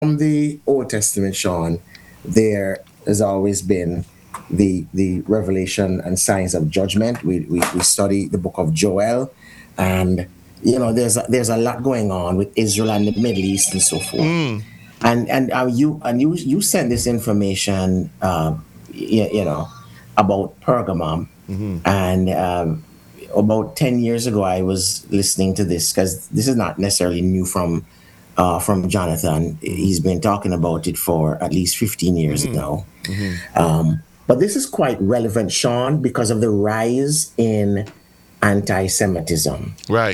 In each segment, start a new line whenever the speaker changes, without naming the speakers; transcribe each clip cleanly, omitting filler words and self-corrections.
from the Old Testament, Sean, there has always been the revelation and signs of judgment. We study the book of Joel, and there's a lot going on with Israel and the Middle East and so forth.
Mm.
And you sent this information, about Pergamum,
Mm-hmm.
and about 10 years ago, I was listening to this because this is not necessarily new from Jonathan. He's been talking about it for at least 15 years
Mm-hmm.
now.
Mm-hmm.
But this is quite relevant, Sean, because of the rise in anti Semitism.
Right.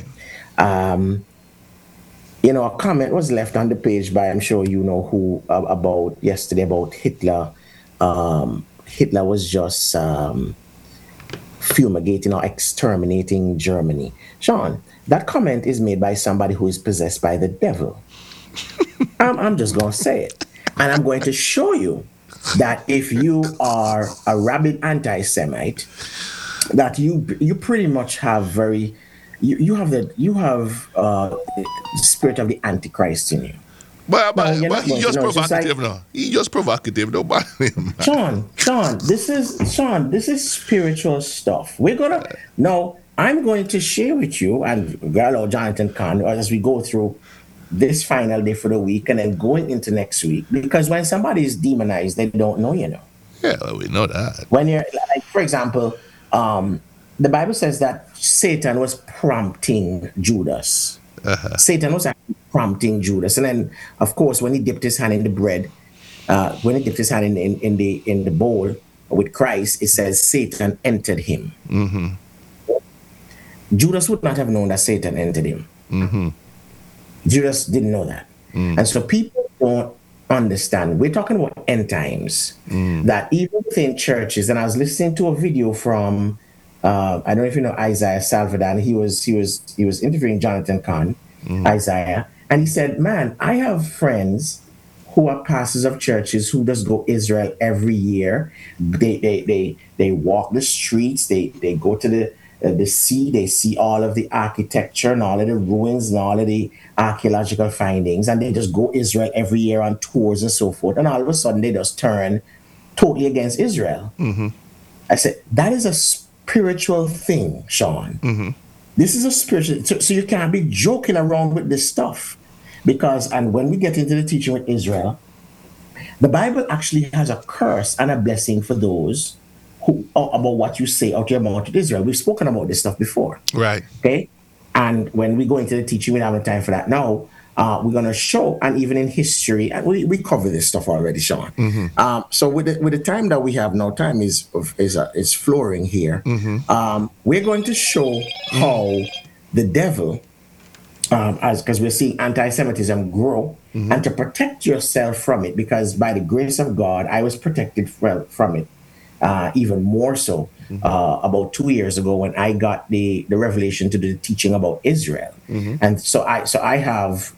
A comment was left on the page by, I'm sure you know who, about yesterday about Hitler. Hitler was just fumigating or exterminating Germany. Sean, that comment is made by somebody who is possessed by the devil. I'm just going to say it. And I'm going to show you that if you are a rabid anti-Semite, that you pretty much have you have the spirit of the Antichrist in you. No, you're
But
not
he
going to
just
know. It's just like,
provocative now. He just provocative. Don't bother him.
Sean, this is spiritual stuff. We're gonna no, I'm going to share with you and Gallo Jonathan Kahn as we go through this final day for the week and then going into next week. Because when somebody is demonized, they don't know.
Yeah, we know that.
When you're like, for example, the Bible says that Satan was prompting Judas.
Uh-huh.
Satan was actually prompting Judas, and then of course when he dipped his hand in the bread, when he dipped his hand in the bowl with Christ, it says Satan entered him.
Mm-hmm.
Judas would not have known that Satan entered him.
Mm-hmm.
Judas didn't know that,
Mm.
and so people don't understand. We're talking about end times.
Mm.
That even within churches, and I was listening to a video from I don't know if you know Isaiah Salvador. He was interviewing Jonathan Kahn,
Mm.
Isaiah, and he said, "Man, I have friends who are pastors of churches who just go Israel every year. They walk the streets. They go to the sea. They see all of the architecture and all of the ruins and all of the archaeological findings, and they just go Israel every year on tours and so forth. And all of a sudden, they just turn totally against Israel."
Mm-hmm.
I said, that is a spiritual thing, Sean.
Mm-hmm.
This is a spiritual, so you can't be joking around with this stuff. Because, and when we get into the teaching with Israel, the Bible actually has a curse and a blessing for those who, about what you say out your mouth with Israel. We've spoken about this stuff before.
Right.
Okay. And when we go into the teaching, we don't have time for that now. We're going to show, and even in history, and we cover this stuff already, Sean.
Mm-hmm.
So with the time that we have now, time is flooring here.
Mm-hmm.
We're going to show how the devil, as because we're seeing anti-Semitism grow,
Mm-hmm.
and to protect yourself from it, because by the grace of God, I was protected from it, even more so
Mm-hmm.
about 2 years ago when I got the revelation to do the teaching about Israel,
Mm-hmm.
and so I have.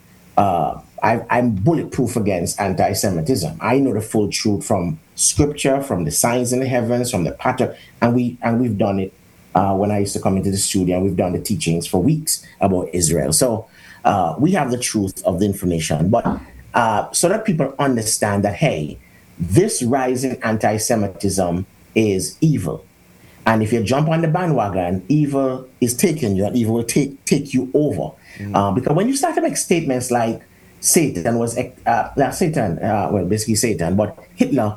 I'm bulletproof against anti-Semitism. I know the full truth from Scripture, from the signs in the heavens, from the pattern, and we've done it when I used to come into the studio, and we've done the teachings for weeks about Israel. So we have the truth of the information, but so that people understand that, hey, this rising anti-Semitism is evil. And if you jump on the bandwagon, evil is taking you, and evil will take you over. Because when you start to make statements like Satan was, not Satan, well, basically Satan, but Hitler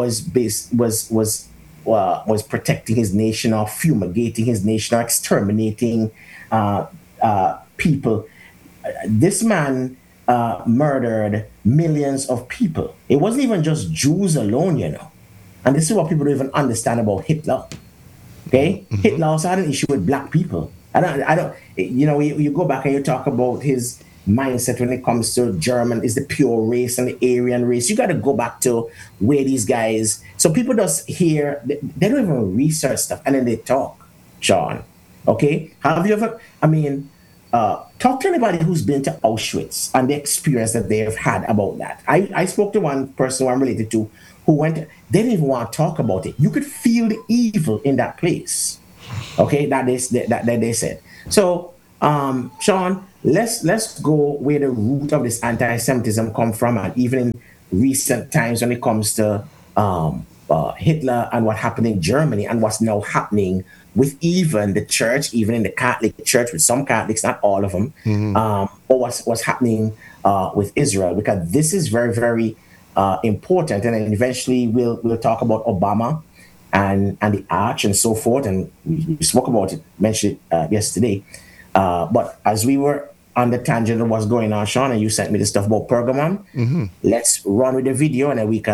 was protecting his nation, or fumigating his nation, or exterminating people. This man murdered millions of people. It wasn't even just Jews alone. And this is what people don't even understand about Hitler. Okay,
Mm-hmm.
Hitler also had an issue with black people. I don't. You go back and you talk about his mindset when it comes to German is the pure race and the Aryan race. You got to go back to where these guys. So people just hear they don't even research stuff and then they talk. Sean, okay, have you ever? I mean, talk to anybody who's been to Auschwitz and the experience that they have had about that. I spoke to one person who I'm related to who went. They didn't even want to talk about it. You could feel the evil in that place. Okay, that they said. So Sean, let's go where the root of this anti-Semitism come from, and even in recent times when it comes to Hitler and what happened in Germany and what's now happening with even the church, even in the Catholic Church, with some Catholics, not all of them, or what's happening with Israel, because this is very, very important. And then eventually we'll talk about Obama and the arch and so forth, and we spoke about it, mentioned it yesterday. But as we were on the tangent of what's going on, Sean, and you sent me the stuff about Pergamum, let's run with the video, and then we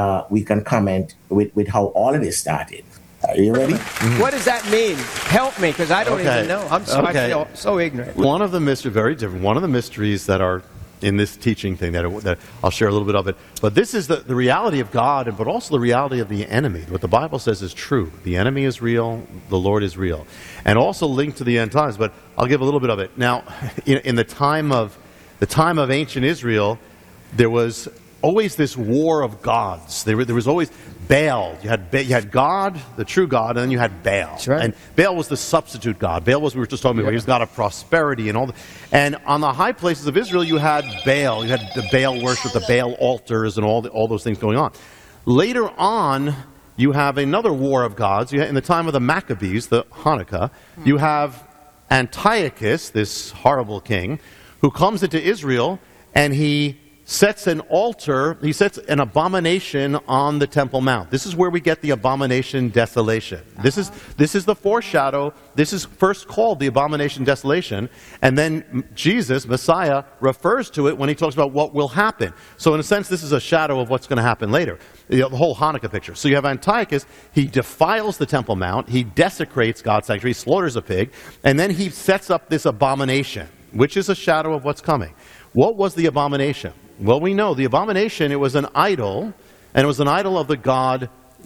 can comment with how all of this started. Are you ready?
What does that mean? Help me, because I don't even know. I feel so ignorant.
One of the mysteries, very different. One of the mysteries that are in this teaching thing that I'll share a little bit of it. But this is the reality of God, but also the reality of the enemy. What the Bible says is true. The enemy is real. The Lord is real. And also linked to the end times. But I'll give a little bit of it. Now, in the time of ancient Israel, there was always this war of gods. There was always Baal. You had God, the true God, and then you had Baal.
That's right.
And Baal was the substitute god. Baal was, we were just talking about, he was God of prosperity and all that. And on the high places of Israel, you had Baal. You had the Baal worship, the Baal altars, and all those things going on. Later on, you have another war of gods. In the time of the Maccabees, the Hanukkah, you have Antiochus, this horrible king, who comes into Israel, and he sets an altar, he sets an abomination on the Temple Mount. This is where we get the abomination desolation. This is the foreshadow. This is first called the abomination desolation, and then Jesus, Messiah, refers to it when he talks about what will happen. So in a sense, this is a shadow of what's going to happen later. The whole Hanukkah picture. So you have Antiochus, he defiles the Temple Mount, he desecrates God's sanctuary, he slaughters a pig, and then he sets up this abomination, which is a shadow of what's coming. What was the abomination? Well, we know the abomination, it was an idol, and it was an idol of the god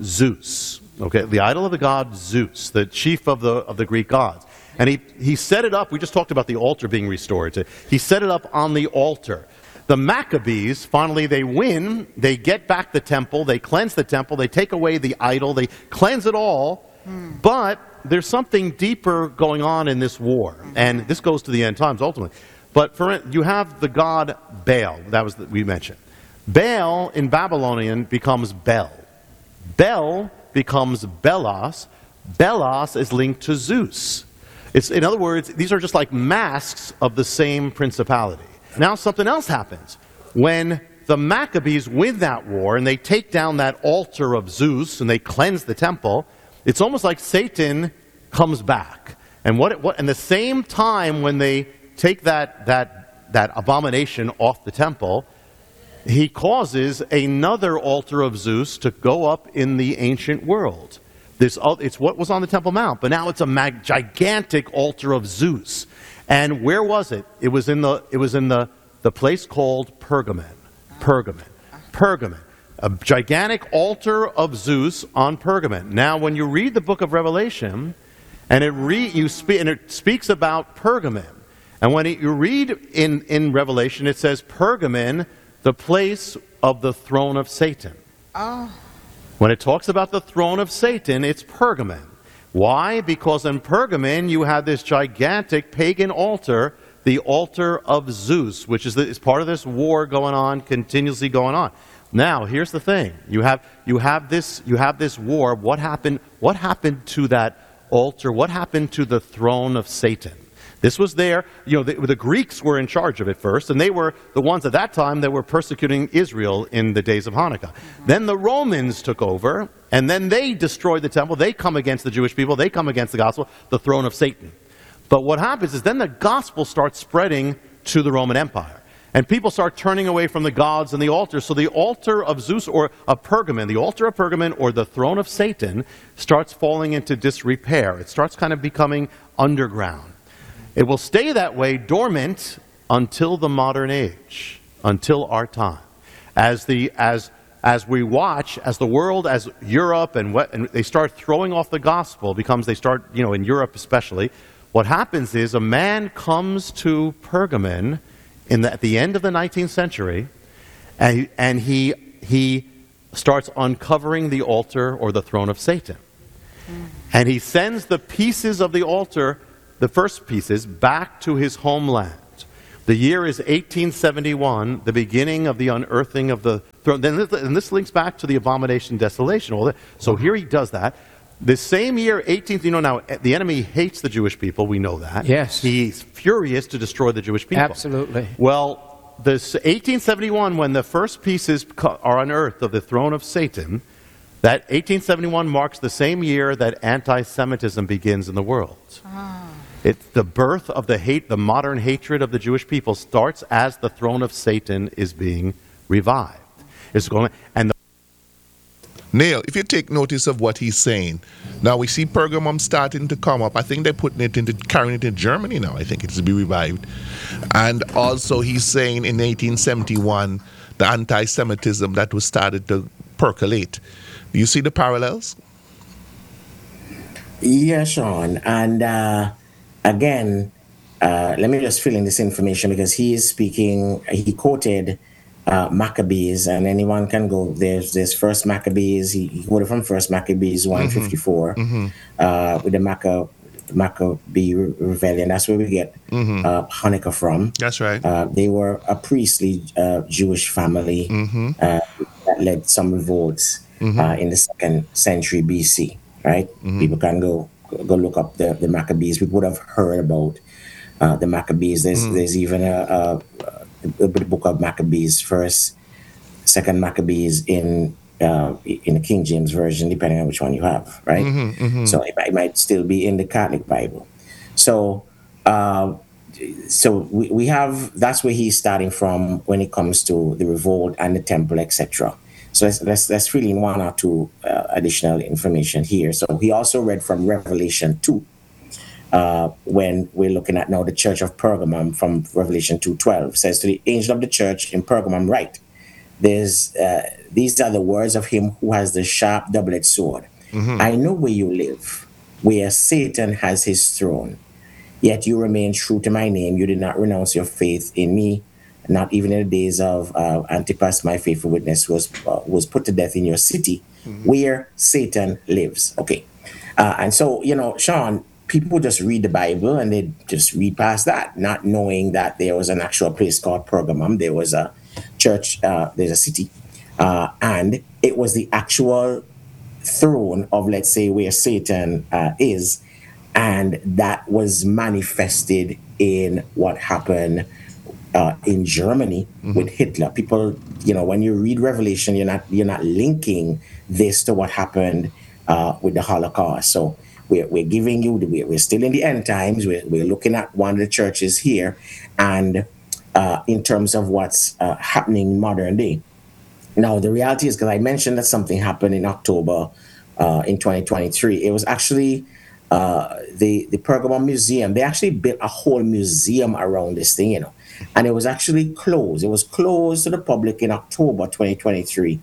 Zeus. Okay, the idol of the god Zeus, the chief of the Greek gods. And he set it up, we just talked about the altar being restored. He set it up on the altar. The Maccabees, finally they win, they get back the temple, they cleanse the temple, they take away the idol, they cleanse it all, but there's something deeper going on in this war. And this goes to the end times ultimately. But you have the god Baal. That was we mentioned. Baal in Babylonian becomes Bel. Bel becomes Belos. Belos is linked to Zeus. In other words, these are just like masks of the same principality. Now something else happens. When the Maccabees win that war and they take down that altar of Zeus and they cleanse the temple, it's almost like Satan comes back. And and the same time when they take that abomination off the temple, he causes another altar of Zeus to go up in the ancient world. It's what was on the Temple Mount, but now it's a gigantic altar of Zeus. And where was it? It was in the place called Pergamon. Pergamon. A gigantic altar of Zeus on Pergamon. Now, when you read the book of Revelation, and it speaks about Pergamon, and when you read in Revelation, it says Pergamon, the place of the throne of Satan. Oh. When it talks about the throne of Satan, it's Pergamon. Why? Because in Pergamon, you have this gigantic pagan altar, the altar of Zeus, which is part of this war going on, continuously going on. Now, here's the thing: you have this war. What happened to that altar? What happened to the throne of Satan? This was there. The Greeks were in charge of it first, and they were the ones at that time that were persecuting Israel in the days of Hanukkah. Then the Romans took over, and then they destroyed the temple. They come against the Jewish people. They come against the gospel, the throne of Satan. But what happens is then the gospel starts spreading to the Roman Empire. And people start turning away from the gods and the altars. So the altar of Zeus or of Pergamon, the altar of Pergamon or the throne of Satan starts falling into disrepair. It starts kind of becoming underground. It will stay that way, dormant, until the modern age, until our time. As we watch, as the world, as Europe and they start throwing off the gospel, in Europe especially, what happens is a man comes to Pergamon at the end of the 19th century, and he starts uncovering the altar or the throne of Satan. And he sends the pieces of the altar, the first pieces back to his homeland. The year is 1871, the beginning of the unearthing of the throne. And this links back to the abomination desolation. All that. So here he does that. The same year, now the enemy hates the Jewish people. We know that.
Yes.
He's furious to destroy the Jewish people.
Absolutely.
Well, this 1871, when the first pieces are unearthed of the throne of Satan, that 1871 marks the same year that anti-Semitism begins in the world. It's the birth of the modern hatred of the Jewish people starts as the throne of Satan is being revived. It's going, and
Neil, if you take notice of what he's saying, now we see Pergamum starting to come up. I think they're carrying it in Germany now. I think it's to be revived. And also he's saying in 1871, the anti-Semitism that was started to percolate. Do you see the parallels?
Yeah, Sean. And again, let me just fill in this information because he is speaking, he quoted Maccabees, and anyone can go. There's First Maccabees. He quoted from First Maccabees 154 with the Maccabee rebellion. That's where we get Hanukkah from.
That's right.
They were a priestly Jewish family that led some revolts in the 2nd century BC. Right? People can go look up the Maccabees. We would have heard about the Maccabees. There's even the book of Maccabees, 1st, 2nd Maccabees in the King James Version, depending on which one you have, right? So it might still be in the Catholic Bible. So we have, that's where he's starting from when it comes to the revolt and the temple, etc. So let's fill in one or two additional information here. So he also read from Revelation 2. When we're looking at now the church of Pergamum from Revelation 2:12, says to the angel of the church in Pergamum, write, these are the words of him who has the sharp double-edged sword. I know where you live, where Satan has his throne. Yet you remain true to my name. You did not renounce your faith in me, not even in the days of Antipas, my faithful witness, who was put to death in your city, where Satan lives. Okay. And so, Sean, people just read the Bible and they just read past that, not knowing that there was an actual place called Pergamum. There was a church, there's a city, and it was the actual throne of, let's say, where Satan is, and that was manifested in what happened in Germany with Hitler. People, when you read Revelation, you're not linking this to what happened with the Holocaust. So we're giving you, we're still in the end times. We're looking at one of the churches here, and in terms of what's happening in modern day. Now, the reality is, because I mentioned that something happened in October in 2023. It was actually the Pergamum Museum. They actually built a whole museum around this thing, and it was actually closed. It was closed to the public in October 2023,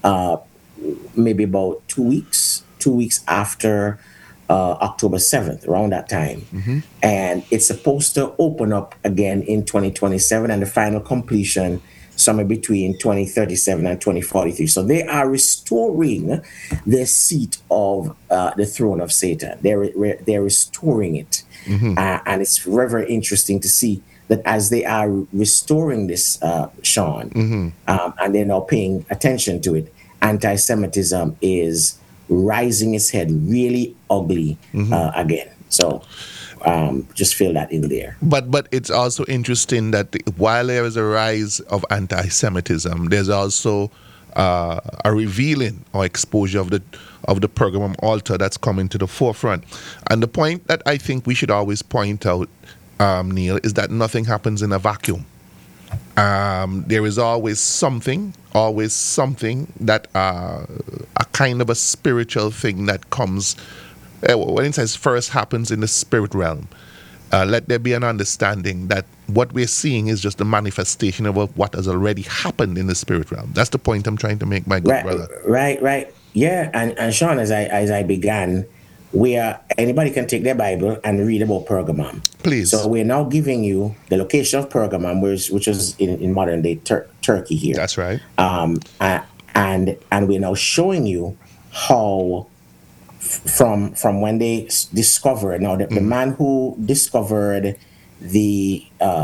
maybe about 2 weeks after October 7th, around that time. And it's supposed to open up again in 2027, and the final completion somewhere between 2037 and 2043. So they are restoring the seat of the throne of Satan. They're restoring it. And it's very, very interesting to see that as they are restoring this, Sean, and they're now paying attention to it, anti-Semitism is rising its head really ugly again. So just feel that in there.
But it's also interesting that while there is a rise of anti-Semitism, there's also a revealing or exposure of the Pergamum altar that's coming to the forefront. And the point that I think we should always point out, Neil, is that nothing happens in a vacuum. There is always something that a kind of a spiritual thing that comes, when it says first happens in the spirit realm. Let there be an understanding that what we're seeing is just a manifestation of what has already happened in the spirit realm. That's the point I'm trying to make, my good brother.
Right. Yeah, and Sean, as I began, anybody can take their Bible and read about Pergamum.
Please.
So we're now giving you the location of Pergamum, which is in modern day Turkey here.
That's right.
And we're now showing you how from when they discovered. Now, the man who discovered the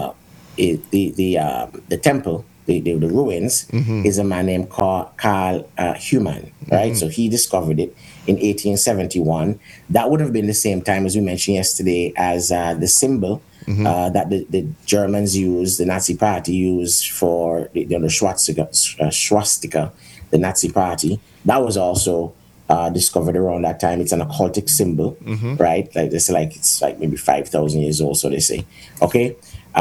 the temple, the ruins, is a man named Carl Human, right? So he discovered it in 1871. That would have been the same time, as we mentioned yesterday, as the symbol that the Germans used, the Nazi Party used for the swastika, the Nazi Party. That was also discovered around that time. It's an occultic symbol, right? It's like maybe 5,000 years old, so they say. Okay,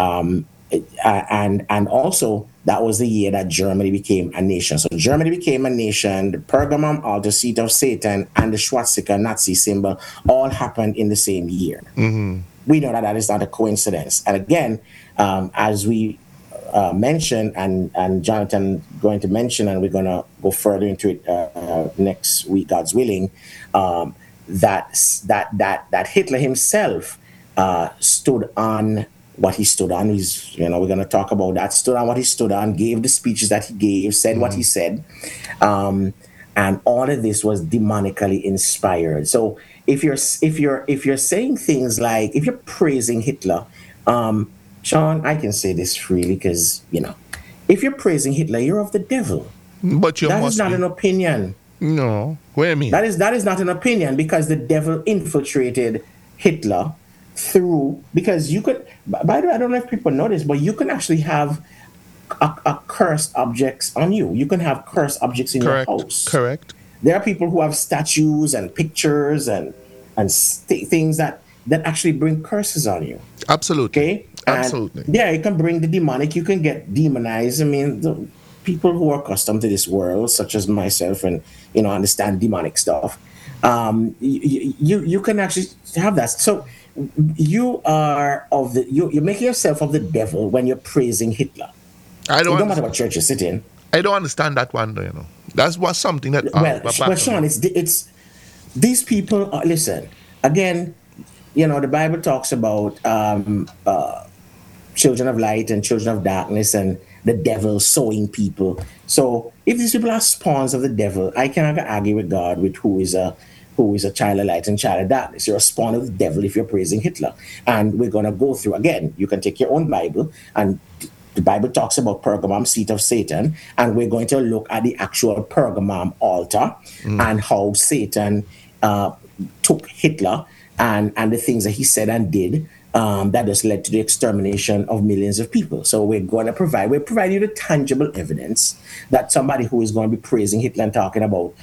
and also that was the year that Germany became a nation. So Germany became a nation. The Pergamum altar, seat of Satan, and the swastika Nazi symbol all happened in the same year. We know that is not a coincidence. And again, as we mentioned, and Jonathan going to mention, and we're going to go further into it next week, God's willing, that Hitler himself stood on what he stood on. We're going to talk about that. Stood on what he stood on, gave the speeches that he gave, said what he said, and all of this was demonically inspired. So if you're saying things like, if you're praising Hitler, Sean, I can say this freely because if you're praising Hitler, you're of the devil.
But that is not
an opinion.
No, what do you mean?
That is not an opinion, because the devil infiltrated Hitler because you could, by the way, I don't know if people know this, but you can actually have a cursed objects on you. You can have cursed objects in your house.
Correct.
There are people who have statues and pictures and things that actually bring curses on you.
Absolutely.
Okay?
Absolutely.
Yeah, you can bring the demonic. You can get demonized. I mean, the people who are accustomed to this world, such as myself, and understand demonic stuff, you can actually have that. So you are you're making yourself of the devil when you're praising Hitler. It don't matter what church you sit in.
I don't understand that one, though. That's what something that.
Well, Sean, it's these people. Listen again. The Bible talks about children of light and children of darkness, and the devil sowing people. So if these people are spawns of the devil, I cannot argue with God with who is a child of light and child of darkness. You're a spawn of the devil if you're praising Hitler. And we're going to go through, again, you can take your own Bible, and the Bible talks about Pergamum, seat of Satan, and we're going to look at the actual Pergamum altar and how Satan took Hitler and the things that he said and did that just led to the extermination of millions of people. So we're providing you the tangible evidence that somebody who is going to be praising Hitler and talking about,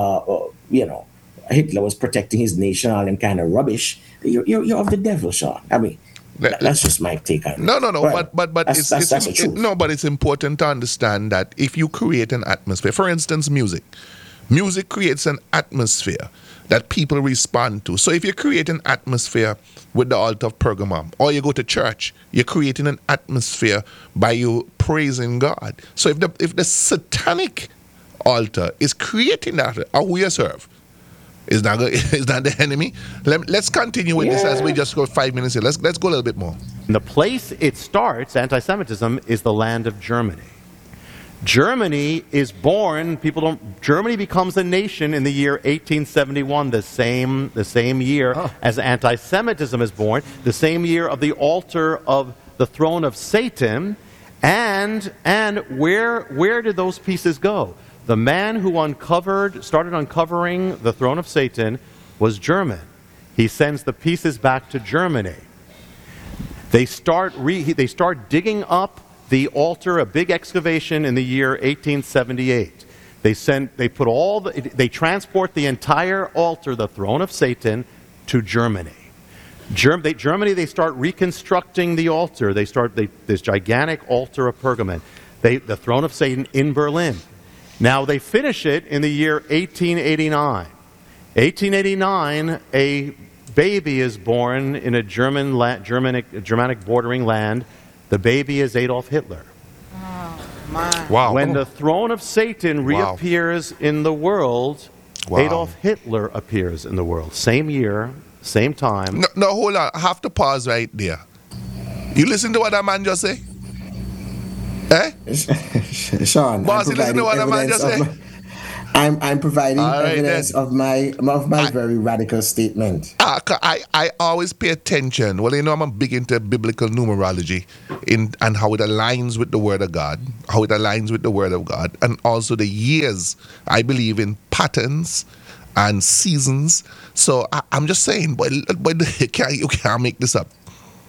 Hitler was protecting his nation, all them kind of rubbish. You're of the devil, Sean. I mean, that's just my take on it.
No.
Well,
but
that's the truth.
No, but it's important to understand that if you create an atmosphere, for instance, music creates an atmosphere that people respond to. So if you create an atmosphere with the altar of Pergamum, or you go to church, you're creating an atmosphere by you praising God. So if the satanic altar is creating that, who you serve? Is that the enemy? Let's continue with this as we just go 5 minutes here. Let's go a little bit more.
The place it starts, anti-Semitism, is the land of Germany. Germany is born. Germany becomes a nation in the year 1871, the same year as anti-Semitism is born, the same year of the altar of the throne of Satan, and where did those pieces go? The man who started uncovering the throne of Satan was German. He sends the pieces back to Germany. They start digging up the altar, a big excavation in the year 1878. They transport the entire altar, the throne of Satan, to Germany. Germany, they start reconstructing the altar. This gigantic altar of Pergamum, the throne of Satan in Berlin. Now they finish it in the year 1889. 1889, a baby is born in a Germanic bordering land. The baby is Adolf Hitler.
Oh, my.
Wow.
When the throne of Satan reappears in the world, Adolf Hitler appears in the world. Same year, same time.
No, hold on. I have to pause right there. You listen to what that man just say?
Sean,
Boss, you listen to what that man just say?
I'm providing
All right,
evidence
then.
of my very radical statement.
I always pay attention. Well, I'm big into biblical numerology and how it aligns with the Word of God, and also the years. I believe in patterns and seasons. So I'm just saying, but you can't make this up.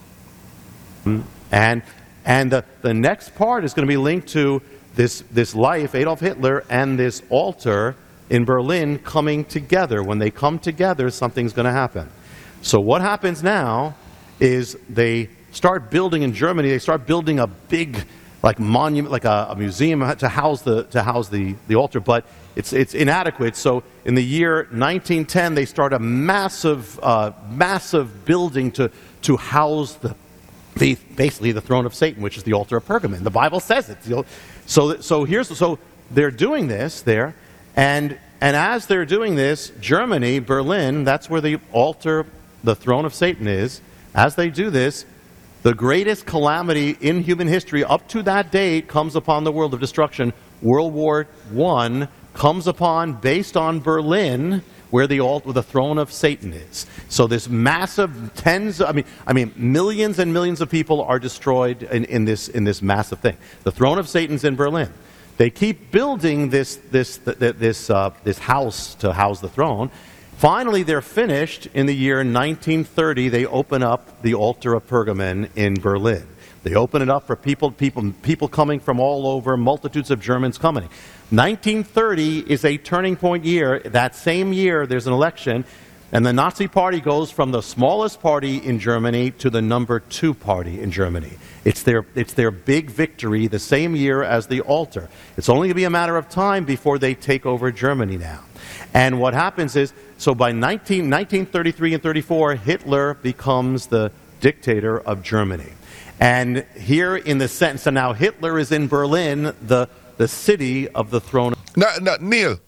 And the next part is going to be linked to this life, Adolf Hitler, and this altar in Berlin coming together. When they come together, something's going to happen. So what happens now is they start building in Germany. They start building a big, like monument, like a museum to house the altar, but it's inadequate. So in the year 1910, they start a massive building to house basically the throne of Satan, which is the altar of Pergamon. The Bible says it. So they're doing this there, and as they're doing this, Germany, Berlin, that's where the altar, the throne of Satan is. As they do this, the greatest calamity in human history up to that date comes upon the world of destruction. World War I comes upon, based on Berlin, where the throne of Satan is. So this massive millions and millions of people are destroyed in this massive thing. The throne of Satan's in Berlin. They keep building this house to house the throne. Finally, they're finished in the year 1930. They open up the altar of Pergamon in Berlin. They open it up for people coming from all over, multitudes of Germans coming. 1930 is a turning point year. That same year, there's an election, and the Nazi Party goes from the smallest party in Germany to the number 2 party in Germany. It's their big victory the same year as the altar. It's only going to be a matter of time before they take over Germany now. And what happens is, so by 1933 and 34, Hitler becomes the dictator of Germany. And here in the sentence, so now Hitler is in Berlin, the city of the throne.
Neil.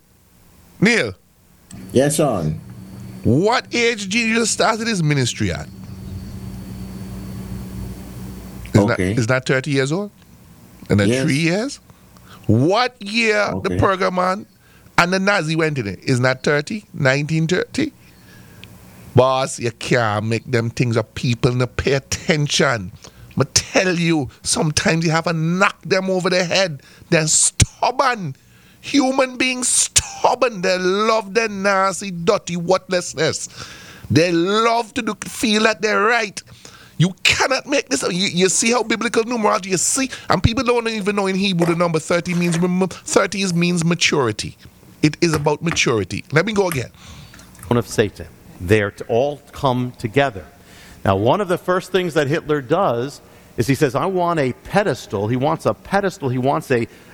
Yes, Sean.
What age Jesus started his ministry at? Is that 30 years old? And then
Yes.
3 years? What year the Pergamon and the Nazi went in it? Isn't that 30? 1930? Boss, you can't make them things up. People to pay attention. I tell you, sometimes you have to knock them over the head. They're stubborn. Human beings stubborn. They love their nasty, dirty worthlessness. They love to feel that they're right. You cannot make this up. You see how biblical numerology, you see, and people don't even know in Hebrew the number 30 means maturity. It is about maturity. Let me go again.
Of Satan. They're to all come together. Now, one of the first things that Hitler does is he says, I want a pedestal. He wants a pedestal. He wants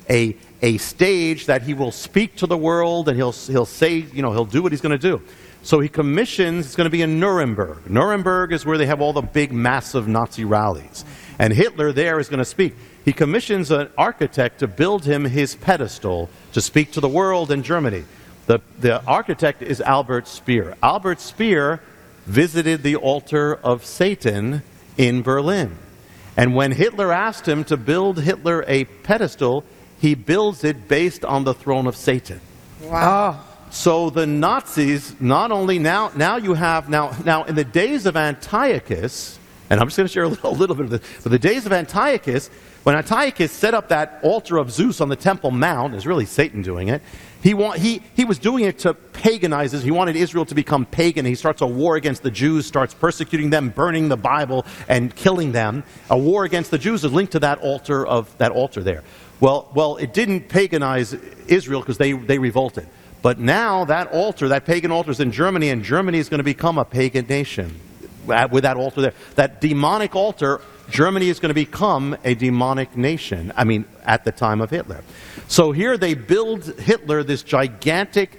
a stage that he will speak to the world, and he'll say, he'll do what he's going to do. So he commissions, it's going to be in Nuremberg. Nuremberg is where they have all the big, massive Nazi rallies. And Hitler there is going to speak. He commissions an architect to build him his pedestal to speak to the world in Germany. The architect is Albert Speer. Albert Speer visited the altar of Satan in Berlin. And when Hitler asked him to build Hitler a pedestal, he builds it based on the throne of Satan.
Wow.
So the Nazis, not only now you have, now in the days of Antiochus, and I'm just going to share a little bit of this, but the days of Antiochus, when Antiochus set up that altar of Zeus on the Temple Mount, it's really Satan doing it, he was doing it to paganize it. He wanted Israel to become pagan. He starts a war against the Jews, starts persecuting them, burning the Bible, and killing them. A war against the Jews is linked to that altar there. Well, it didn't paganize Israel because they revolted. But now that altar, that pagan altar is in Germany, and Germany is going to become a pagan nation with that altar there. That demonic altar, Germany is going to become a demonic nation, at the time of Hitler. So here they build Hitler this gigantic,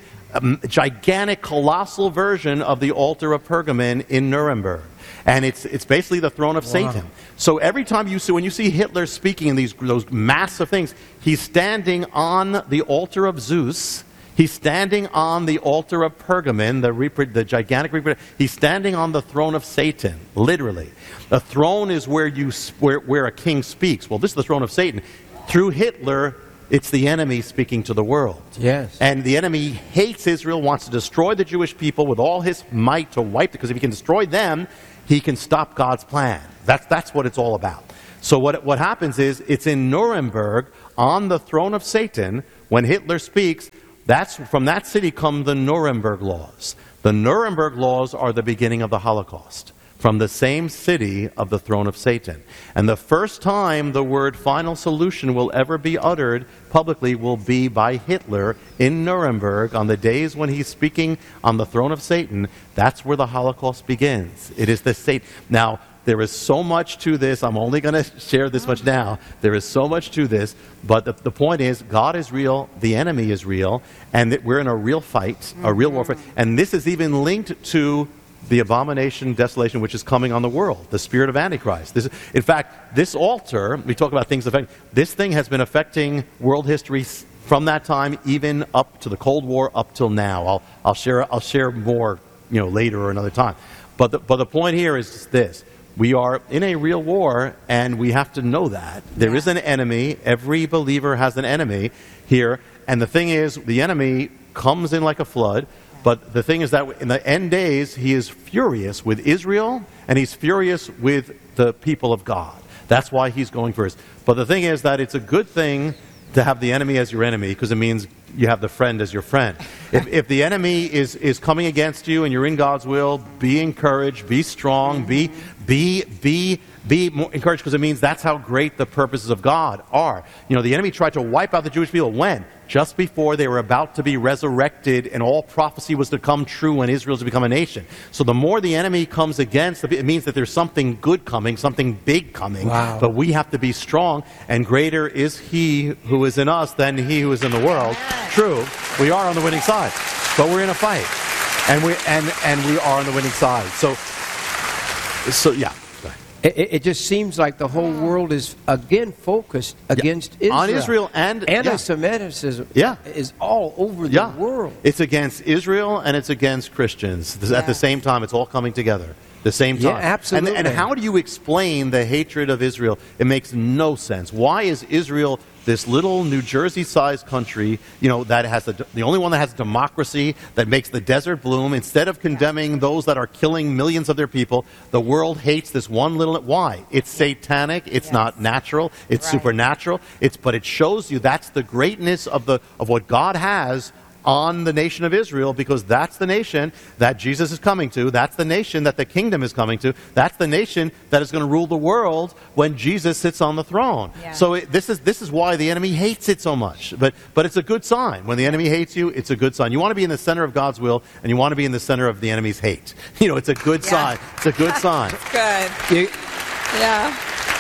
colossal version of the altar of Pergamon in Nuremberg. And it's basically the throne of Satan. So every time when you see Hitler speaking in those massive things, he's standing on the altar of Zeus. He's standing on the altar of Pergamon, the gigantic reproduction. He's standing on the throne of Satan, literally. The throne is where a king speaks. Well, this is the throne of Satan. Through Hitler, it's the enemy speaking to the world.
Yes.
And the enemy hates Israel, wants to destroy the Jewish people with all his might to wipe it, because if he can destroy them, he can stop God's plan. That's what it's all about. So what happens is, it's in Nuremberg, on the throne of Satan, when Hitler speaks, from that city come the Nuremberg laws. The Nuremberg laws are the beginning of the Holocaust, from the same city of the throne of Satan. And the first time the word final solution will ever be uttered publicly will be by Hitler in Nuremberg on the days when he's speaking on the throne of Satan. That's where the Holocaust begins. It is the Satan. Now, there is so much to this. I'm only going to share this much now. There is so much to this. But the point is, God is real, the enemy is real, and that we're in a real fight, a real warfare. And this is even linked to the abomination, desolation, which is coming on the world, the spirit of Antichrist. In fact, this altar, we talk about things affecting, this thing has been affecting world history from that time, even up to the Cold War, up till now. I'll share more, later or another time. But the point here is this. We are in a real war, and we have to know that. There is an enemy. Every believer has an enemy here. And the thing is, the enemy comes in like a flood. But the thing is that in the end days, he is furious with Israel, and he's furious with the people of God. That's why he's going first. But the thing is that it's a good thing to have the enemy as your enemy, because it means you have the friend as your friend. If the enemy is coming against you and you're in God's will, be encouraged, be strong, be more encouraged, because it means that's how great the purposes of God are. The enemy tried to wipe out the Jewish people. When? Just before they were about to be resurrected, and all prophecy was to come true when Israel was to become a nation. So the more the enemy comes against, it means that there's something good coming, something big coming.
Wow.
But we have to be strong, and greater is he who is in us than he who is in the world. True, we are on the winning side, but we're in a fight, and we are on the winning side. So yeah.
It just seems like the whole world is again focused against Israel.
On Israel and
anti-Semitism is all over the world.
It's against Israel and it's against Christians. At the same time, it's all coming together. The same time.
Yeah, absolutely.
And how do you explain the hatred of Israel? It makes no sense. Why is Israel this little New Jersey-sized country, that has the only one that has democracy, that makes the desert bloom? Instead of condemning those that are killing millions of their people, the world hates this one little. Why? It's satanic. It's not natural. It's supernatural. But it shows you that's the greatness of what God has on the nation of Israel, because that's the nation that Jesus is coming to. That's the nation that the kingdom is coming to. That's the nation that is going to rule the world when Jesus sits on the throne. Yeah. So this is why the enemy hates it so much. But it's a good sign. When the enemy hates you, it's a good sign. You want to be in the center of God's will, and you want to be in the center of the enemy's hate. It's a good sign. It's a good sign.
It's good. Yeah.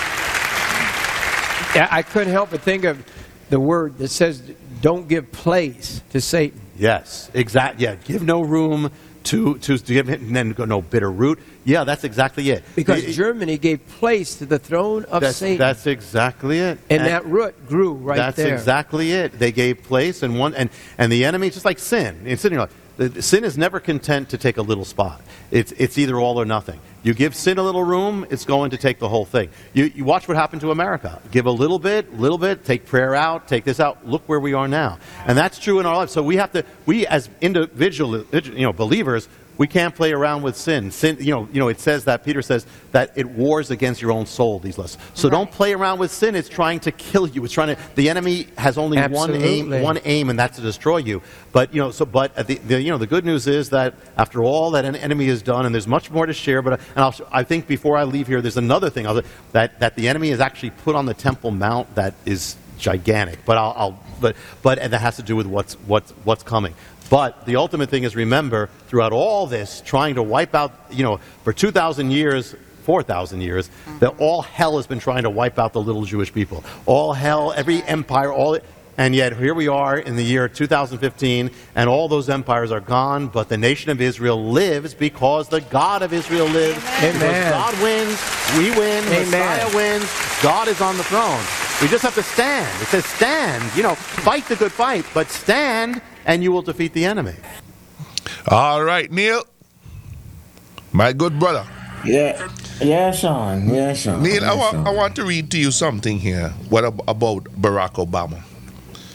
I couldn't help but think of the word that says, don't give place to Satan.
Yes, exactly. Yeah, give no room to give him, and then go no bitter root. Yeah, that's exactly it.
Because Germany gave place to the throne of Satan.
That's exactly it.
And that root grew right there.
That's exactly it. They gave place, and the enemy, just like sin. It's in your life. Sin is never content to take a little spot. It's either all or nothing. You give sin a little room, it's going to take the whole thing. You watch what happened to America. Give a little bit, take prayer out, take this out. Look where we are now. And that's true in our lives. So we as individual believers, we can't play around with sin. Sin, it says that, Peter says that it wars against your own soul, these lusts. So don't play around with sin. It's trying to kill you. The enemy has only one aim, and that's to destroy you. But, the good news is that after all that an enemy has done, and there's much more to share, I think before I leave here, there's another thing that the enemy has actually put on the Temple Mount that is gigantic. But that has to do with what's coming. But the ultimate thing is, remember, throughout all this, trying to wipe out, for 2,000 years, 4,000 years, that all hell has been trying to wipe out the little Jewish people. All hell, every empire, and yet here we are in the year 2015, and all those empires are gone, but the nation of Israel lives because the God of Israel lives.
Amen.
Because God wins, we win, Messiah wins, God is on the throne. We just have to stand. It says stand, fight the good fight, but stand, and you will defeat the enemy.
All right, Neil. My good brother.
Yeah, Sean.
Neil, I want to read to you something here. What about Barack Obama?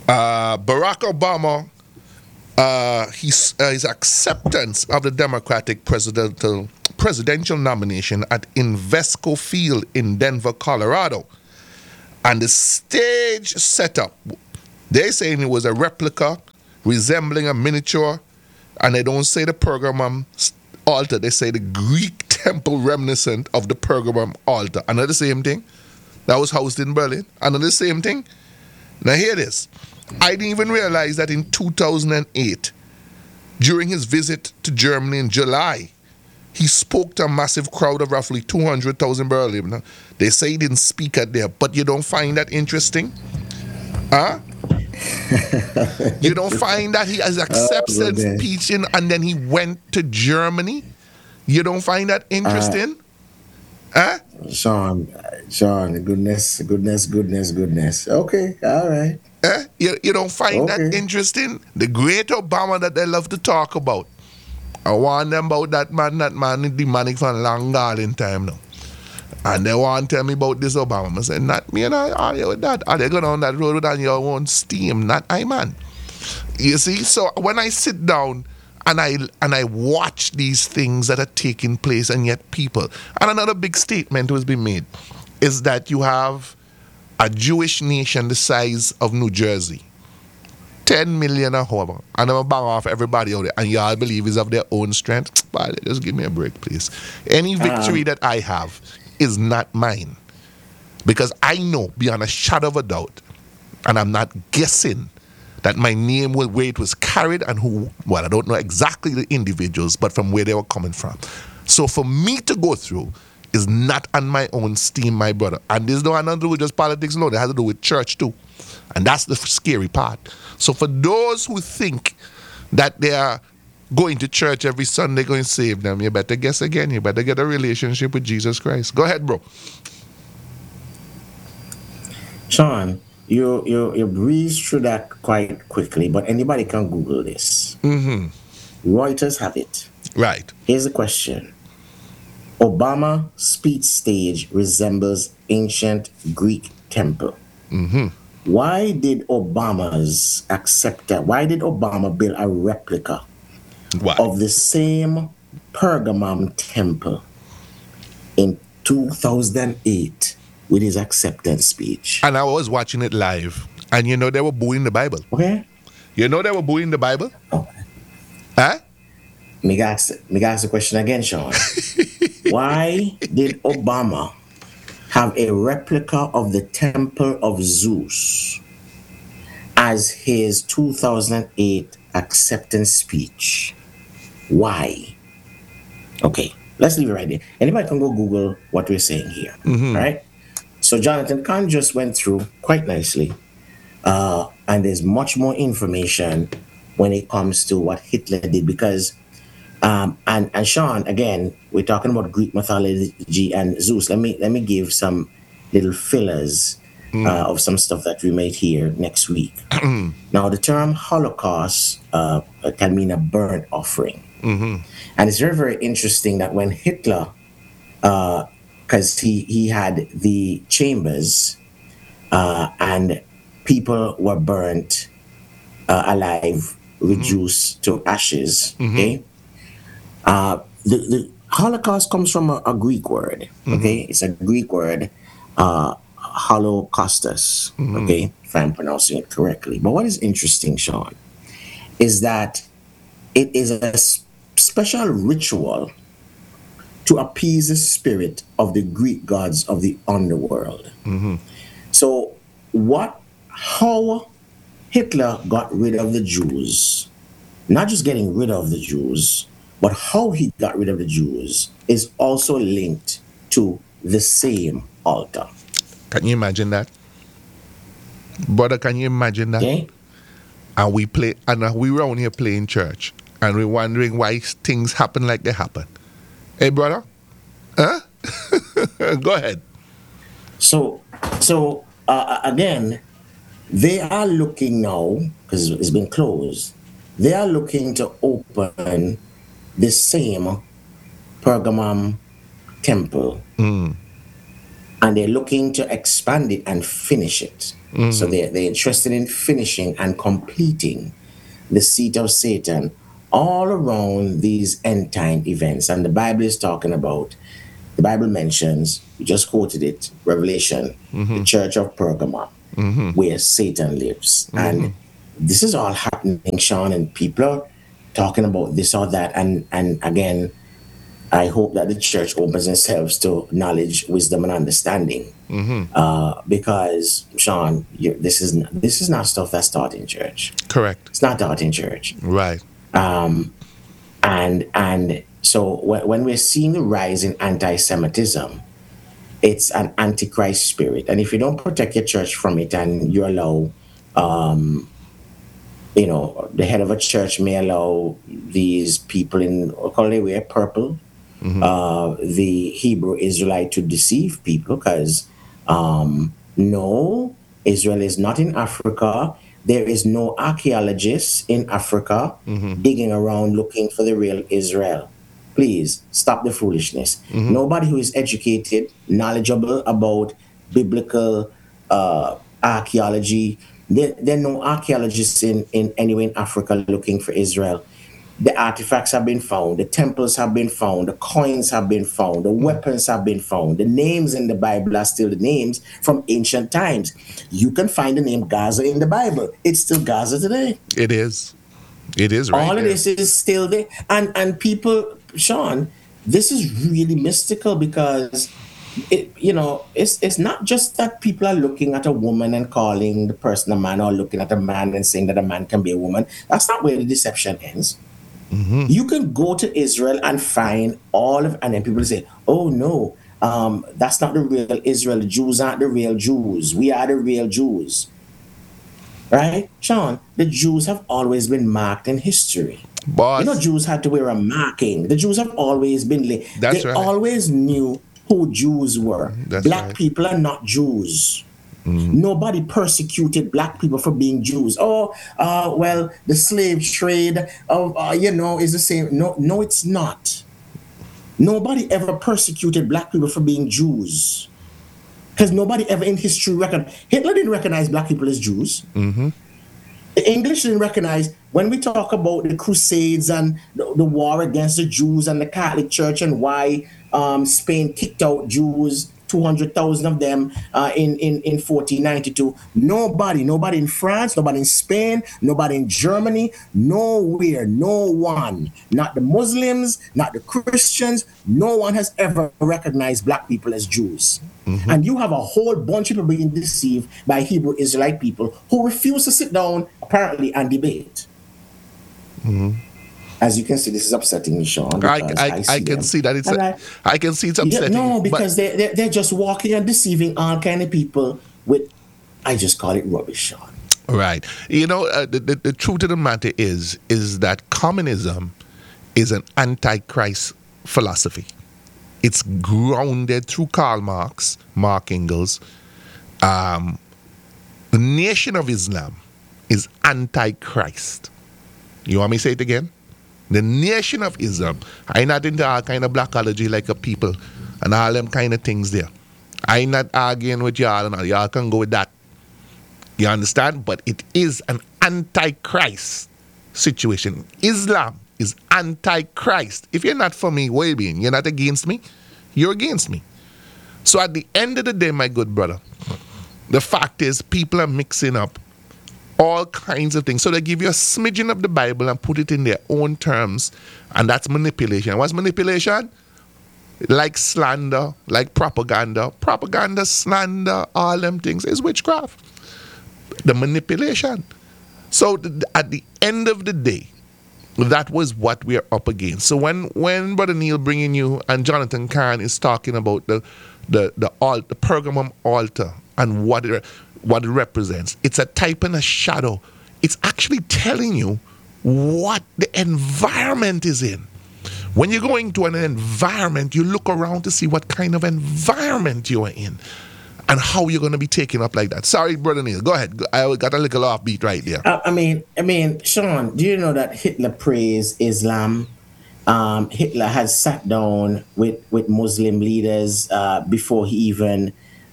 Barack Obama, his acceptance of the Democratic presidential nomination at Invesco Field in Denver, Colorado, and the stage setup. They're saying it was a replica resembling a miniature, and they don't say the Pergamum altar, they say the Greek temple reminiscent of the Pergamum altar. Another same thing. That was housed in Berlin. Another same thing. Now hear this. I didn't even realize that in 2008, during his visit to Germany in July, he spoke to a massive crowd of roughly 200,000 Berlin. Now, they say he didn't speak at there, but you don't find that interesting? Huh? You don't find that he has accepted speeching and then he went to Germany? You don't find that interesting? Huh?
Sean, goodness. Okay, all right.
You don't find that interesting? The great Obama that they love to talk about. I warn them about that man is demonic for a long in time now. And they want to tell me about this Obama. I say, not me and I argue with that. Are they going on that road on your own steam? Not I, man. You see, so when I sit down and I watch these things that are taking place, and yet people, and another big statement was being made, is that you have a Jewish nation the size of New Jersey, 10 million or whatever, and I'm bang off everybody out there, and y'all believe is of their own strength. But just give me a break, please. Any victory that I have is not mine, because I know beyond a shadow of a doubt, and I'm not guessing, that my name was where it was carried and who, well, I don't know exactly the individuals, but from where they were coming from. So for me to go through is not on my own steam, my brother. And this don't have nothing to do with just politics alone. It has to do with church too. And that's the scary part. So for those who think that they are going to church every Sunday going to save them, you better guess again. You better get a relationship with Jesus Christ. Go ahead, bro.
Sean, you breezed through that quite quickly, but anybody can Google this.
Mm-hmm.
Reuters have it.
Right.
Here's the question. Obama speech stage resembles ancient Greek temple.
Mm-hmm.
Why did Obama build a replica of the same Pergamum temple in 2008 with his acceptance speech?
And I was watching it live, and you know they were booing the Bible.
Okay.
You know they were booing the Bible?
Okay.
Huh?
Me ask the question again, Sean. Why did Obama have a replica of the Temple of Zeus as his 2008 acceptance speech? Why? Okay, let's leave it right there. Anybody can go Google what we're saying here.
Mm-hmm.
All right? So Jonathan Kahn just went through quite nicely, and there's much more information when it comes to what Hitler did, because and Sean, again, we're talking about Greek mythology and Zeus. Let me give some little fillers of some stuff that we might hear next week. Now, the term Holocaust can mean a burnt offering.
Mm-hmm.
And it's very, very interesting that when Hitler, because he had the chambers and people were burnt alive, reduced to ashes, okay? The Holocaust comes from a Greek word, okay? It's a Greek word, holocaustos, okay? If I'm pronouncing it correctly. But what is interesting, Sean, is that it is a special ritual to appease the spirit of the Greek gods of the underworld. So how Hitler got rid of the Jews, not just getting rid of the Jews, but how he got rid of the Jews is also linked to the same altar.
Can you imagine that? Brother, can you imagine that?
Okay?
And we were around here playing church, and we're wondering why things happen like they happen. Hey, brother? Huh? Go ahead.
So again, they are looking now, because it's been closed, they are looking to open the same Pergamum temple and they're looking to expand it and finish it. So they're interested in finishing and completing the seat of Satan all around these end time events. And the Bible is talking about, the Bible mentions, you just quoted it, Revelation, the church of Pergamum, where Satan lives. And this is all happening, Sean, and people are talking about this or that. And again, I hope that the church opens themselves to knowledge, wisdom, and understanding. Because, Sean, this is not stuff that's taught in church.
Correct.
It's not taught in church.
Right.
And so when we're seeing the rise in anti-Semitism, it's an antichrist spirit. And if you don't protect your church from it, and you allow, the head of a church may allow these people in, they wear purple, the Hebrew Israelite, to deceive people, because no, Israel is not in Africa. There is no archaeologists in Africa digging around looking for the real Israel. Please stop the foolishness. Nobody who is educated, knowledgeable about biblical archaeology, there are no archaeologists in anywhere in Africa looking for Israel. The artifacts have been found, the temples have been found, the coins have been found, the weapons have been found. The names in the Bible are still the names from ancient times. You can find the name Gaza in the Bible. It's still Gaza today.
It is. It is right
All
there.
of this is still there. And people, Sean, this is really mystical, because it's not just that people are looking at a woman and calling the person a man, or looking at a man and saying that a man can be a woman. That's not where the deception ends. You can go to Israel and find and then people say, oh no, that's not the real Israel. The Jews aren't the real Jews. We are the real Jews. Right? Sean, the Jews have always been marked in history.
Boss.
Jews had to wear a marking. The Jews have always been,
That's
they
right.
always knew who Jews were.
That's
Black
right.
people are not Jews. Nobody persecuted black people for being Jews. Well, the slave trade, is the same. No, it's not. Nobody ever persecuted black people for being Jews, because nobody ever in history Hitler didn't recognize black people as Jews. The English didn't recognize, when we talk about the Crusades and the war against the Jews and the Catholic Church, and why Spain kicked out Jews, 200,000 of them in 1492. Nobody in France, nobody in Spain, nobody in Germany, nowhere, no one, not the Muslims, not the Christians, no one has ever recognized black people as Jews. And you have a whole bunch of people being deceived by Hebrew Israelite people who refuse to sit down, apparently, and debate. As you can see, this is upsetting me, Sean.
I can see that I can see it's upsetting.
No, because they're just walking and deceiving all kind of people with, I just call it rubbish, Sean.
Right. The truth of the matter is that communism is an antichrist philosophy. It's grounded through Karl Marx, Mark Engels. The Nation of Islam is antichrist. You want me to say it again? The Nation of Islam. I'm not into all kind of blackology like a people and all them kind of things there. I'm not arguing with y'all and all. Y'all can go with that. You understand? But it is an antichrist situation. Islam is antichrist. If you're not for me, well being, you're not against me, you're against me. So at the end of the day, my good brother, the fact is people are mixing up all kinds of things. So they give you a smidgen of the Bible and put it in their own terms, and that's manipulation. What's manipulation? Like slander, like propaganda. Propaganda, slander, all them things is witchcraft. The manipulation. So at the end of the day, that was what we're up against. So when Brother Neil bringing you and Jonathan Kahn is talking about the Pergamum altar and what it represents, it's a type and a shadow. It's actually telling you what the environment is in. When you're going to an environment, you look around to see what kind of environment you are in and how you're going to be taken up like that. Sorry, Brother Neil, go ahead. I got a little offbeat right there.
I mean, Sean, do you know that Hitler praised Islam? Hitler has sat down with Muslim leaders before he even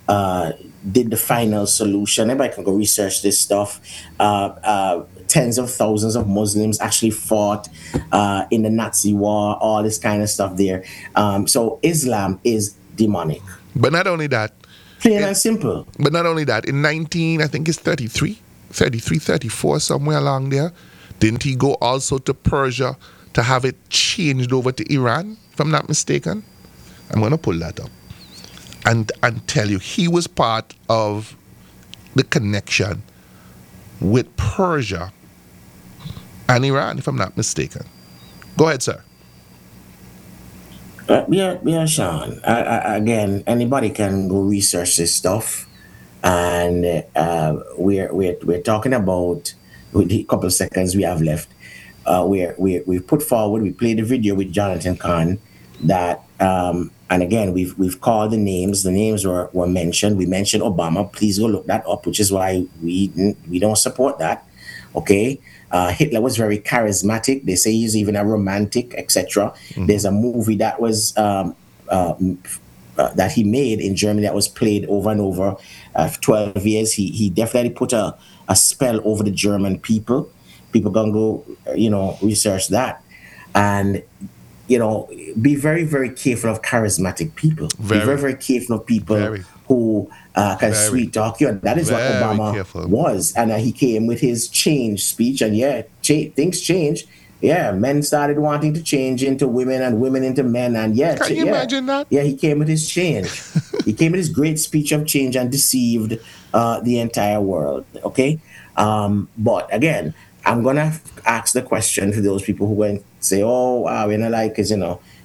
did the final solution. Everybody can go research this stuff. Tens of thousands of Muslims actually fought in the Nazi war, all this kind of stuff there. So Islam is demonic.
But not only that,
Plain and simple.
But not only that, in 19, I think it's 34, somewhere along there, didn't he go also to Persia to have it changed over to Iran, if I'm not mistaken? I'm going to pull that up and tell you, he was part of the connection with Persia and Iran, if I'm not mistaken. Go ahead, sir.
Yeah, Sean. Again, anybody can go research this stuff, and we're talking about, with the couple of seconds we have left. We put forward. We played the video with Jonathan Kahn that, and again we've called the names. The names were mentioned. We mentioned Obama. Please go look that up, which is why we don't support that. Okay. Hitler was very charismatic. They say he's even a romantic, etc. There's a movie that was that he made in Germany that was played over and over for 12 years. He definitely put a spell over the German people. People gonna go, research that, and be very, very careful of charismatic people. Be very, very careful of people who can sweet talk you. And that is what Obama was. And he came with his change speech. And things changed. Yeah, men started wanting to change into women and women into men. And
can you imagine that?
Yeah, he came with his change. He came with his great speech of change and deceived the entire world. Okay? But again, I'm going to ask the question to those people who went say, we're not like, because,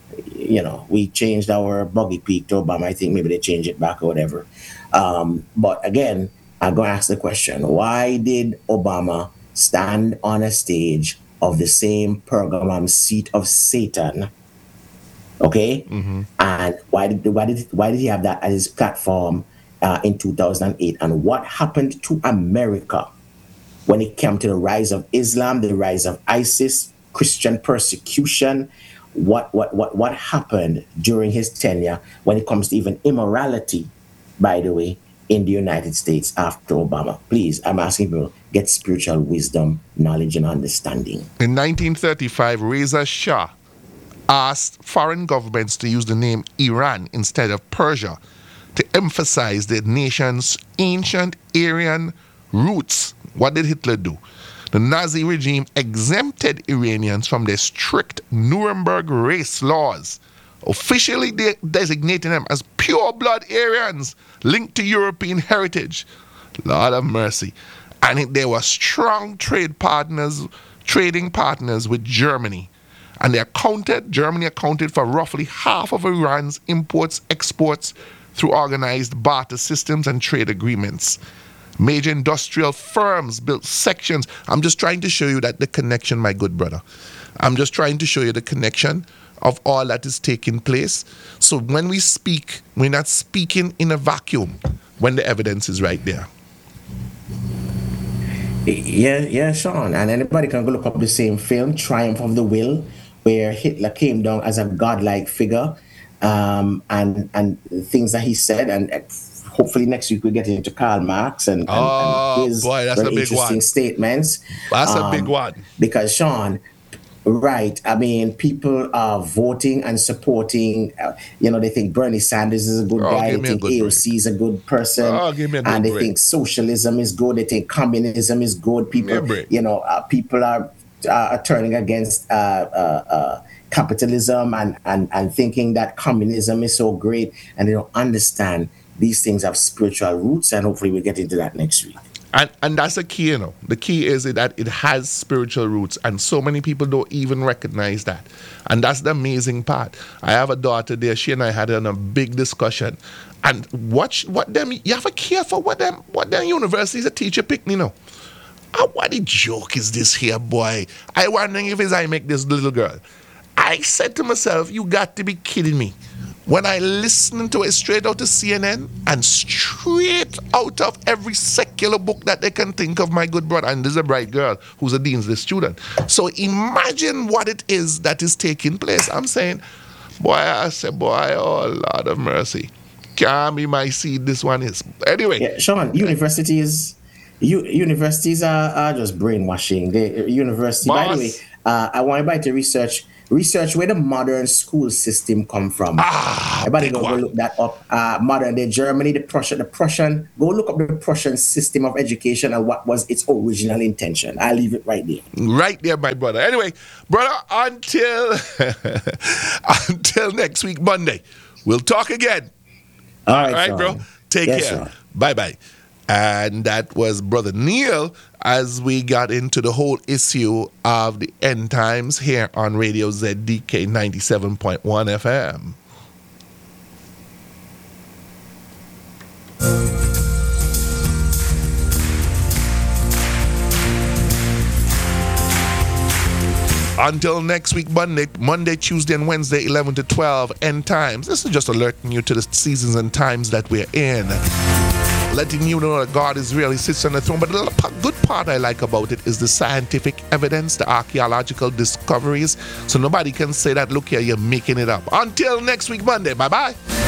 we changed our buggy peak to Obama. I think maybe they changed it back or whatever. But again, I'm going to ask the question, why did Obama stand on a stage of the same Pergamum seat of Satan? Okay? Mm-hmm. And why did he have that as his platform in 2008? And what happened to America when it came to the rise of Islam, the rise of ISIS, Christian persecution? What happened during his tenure when it comes to even immorality, by the way, in the United States after Obama? Please, I'm asking people, get spiritual wisdom, knowledge, and understanding.
In 1935, Reza Shah asked foreign governments to use the name Iran instead of Persia to emphasize the nation's ancient Aryan roots. What did Hitler do? The Nazi regime exempted Iranians from their strict Nuremberg race laws, officially designating them as pure-blood Aryans linked to European heritage. Lord have mercy. And they were strong trading partners with Germany. And Germany accounted for roughly half of Iran's imports, exports through organized barter systems and trade agreements. Major industrial firms built sections. I'm just trying to show you that the connection, my good brother. I'm just trying to show you the connection of all that is taking place. So when we speak, we're not speaking in a vacuum when the evidence is right there.
Yeah, Sean. And anybody can go look up the same film, Triumph of the Will, where Hitler came down as a godlike figure, and things that he said, and hopefully next week we'll get into Karl Marx and his
that's
very interesting statements.
That's a big one.
Because, Sean, right, I mean, people are voting and supporting, they think Bernie Sanders is a good guy, they think AOC is a good person, and they think socialism is good, they think communism is good. People, people are turning against capitalism and thinking that communism is so great, and they don't understand these things have spiritual roots, and hopefully we'll get into that next week.
And that's the key, The key is that it has spiritual roots, and so many people don't even recognize that. And that's the amazing part. I have a daughter there. She and I had a big discussion. And what them, you have to care for what them universities a teacher pick, What the joke is this here, boy? I wondering if it's I make this little girl. I said to myself, you got to be kidding me. When I listened to it straight out of CNN and straight out of every secular book that they can think of, my good brother, and this is a bright girl who's a Deansley student. So imagine what it is that is taking place. I'm saying, oh Lord of mercy. Can't be my seed. This one is. Anyway.
Yeah, Sean, universities are just brainwashing. University, by the way,
Boss.
I want everybody to research where the modern school system come from. Everybody
big
go
one.
look that up. Modern day Germany, the Prussian. Go look up the Prussian system of education and what was its original intention. I'll leave it right there.
Right there, my brother. Anyway, brother, until until next week, Monday, we'll talk again.
All
All right,
Sean.
bro. Take
Yes,
care.
Sean.
Bye-bye. And that was Brother Neil as we got into the whole issue of the end times here on Radio ZDK 97.1 FM. Until next week, Monday, Tuesday, and Wednesday, 11 to 12, end times. This is just alerting you to the seasons and times that we're in. Letting you know that God is really sits on the throne. But the good part I like about it is the scientific evidence, the archaeological discoveries. So nobody can say that, look here, you're making it up. Until next week, Monday. Bye-bye.